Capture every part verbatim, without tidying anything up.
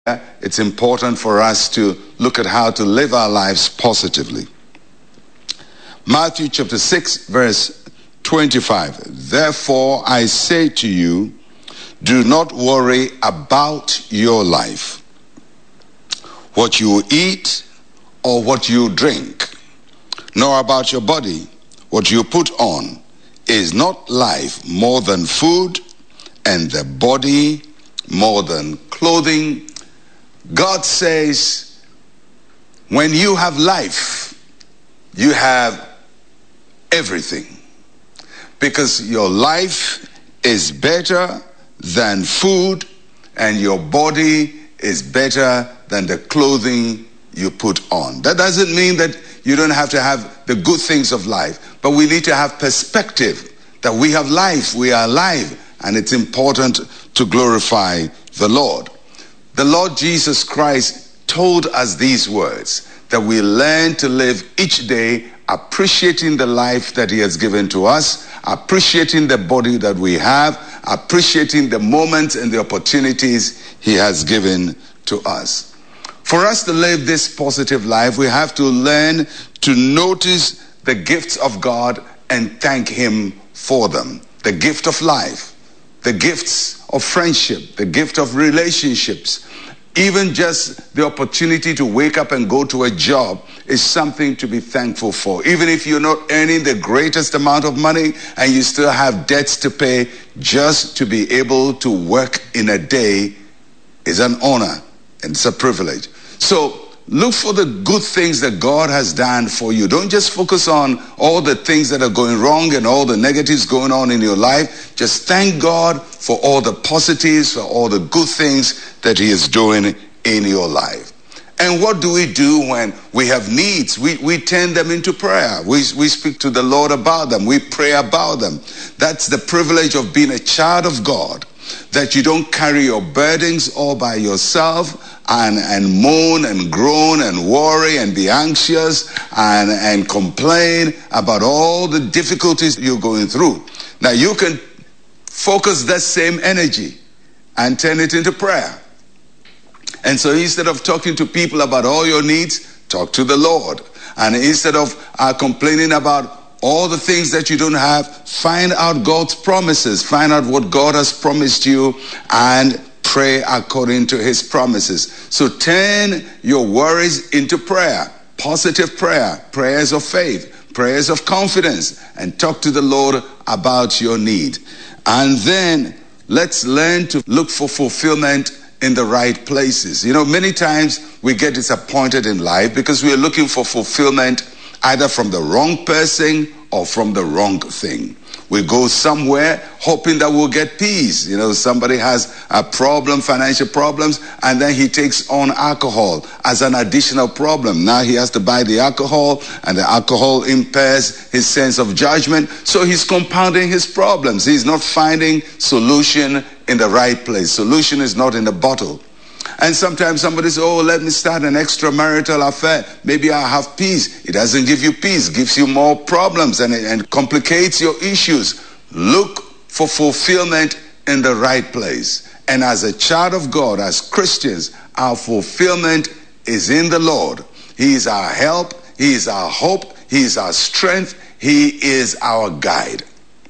it's important for us to look at how to live our lives positively. Matthew chapter six, verse twenty-five. Therefore, I say to you, do not worry about your life, what you eat or what you drink, nor about your body, what you put on. Is not life more than food, and the body more than clothing? God says, when you have life, you have everything. Because your life is better than food, and your body is better than the clothing you put on. That doesn't mean that you don't have to have the good things of life, but we need to have perspective that we have life, we are alive, and it's important to glorify the Lord. The Lord Jesus Christ told us these words, that we learn to live each day appreciating the life that he has given to us, appreciating the body that we have, appreciating the moments and the opportunities he has given to us. For us to live this positive life, we have to learn to notice the gifts of God and thank him for them. The gift of life, the gifts of friendship, the gift of relationships, even just the opportunity to wake up and go to a job is something to be thankful for. Even if you're not earning the greatest amount of money and you still have debts to pay, just to be able to work in a day is an honor and it's a privilege. So look for the good things that God has done for you. Don't just focus on all the things that are going wrong and all the negatives going on in your life. Just thank God for all the positives, for all the good things that he is doing in your life. And what do we do when we have needs? We, we turn them into prayer. We, we speak to the Lord about them. We pray about them. That's the privilege of being a child of God, that you don't carry your burdens all by yourself and, and moan and groan and worry and be anxious and, and complain about all the difficulties you're going through. Now you can focus that same energy and turn it into prayer. And so instead of talking to people about all your needs, talk to the Lord. And instead of uh, complaining about all the things that you don't have, find out God's promises. Find out what God has promised you and pray according to his promises. So turn your worries into prayer. Positive prayer. Prayers of faith. Prayers of confidence. And talk to the Lord about your need. And then let's learn to look for fulfillment in the right places. You know, many times we get disappointed in life because we are looking for fulfillment either from the wrong person or from the wrong thing. We go somewhere hoping that we'll get peace. You know, somebody has a problem, financial problems, and then he takes on alcohol as an additional problem. Now he has to buy the alcohol, and the alcohol impairs his sense of judgment. So he's compounding his problems. He's not finding solution in the right place. Solution is not in the bottle. And sometimes somebody says, oh, let me start an extramarital affair. Maybe I'll have peace. It doesn't give you peace. It gives you more problems and, and complicates your issues. Look for fulfillment in the right place. And as a child of God, as Christians, our fulfillment is in the Lord. He is our help. He is our hope. He is our strength. He is our guide.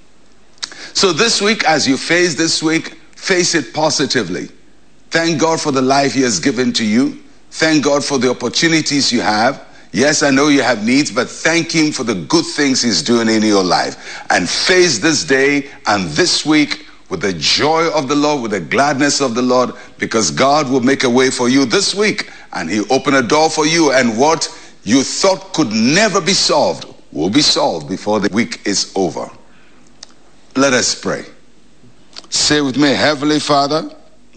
So this week, as you face this week, face it positively. Thank God for the life he has given to you. Thank God for the opportunities you have. Yes, I know you have needs, but thank him for the good things he's doing in your life. And face this day and this week with the joy of the Lord, with the gladness of the Lord, because God will make a way for you this week. And he'll open a door for you. And what you thought could never be solved will be solved before the week is over. Let us pray. Say with me, Heavenly Father,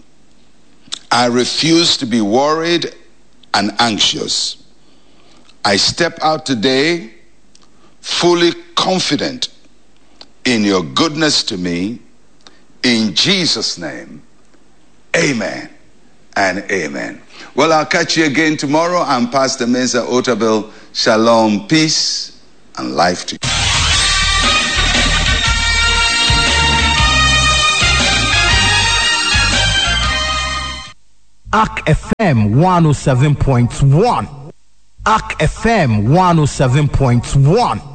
I refuse to be worried and anxious. I step out today fully confident in your goodness to me. In Jesus' name, amen and amen. Well, I'll catch you again tomorrow. I'm Pastor Mensa Otabil. Shalom, peace, and life to you. Arc F M one oh seven point one. Arc F M one oh seven point one.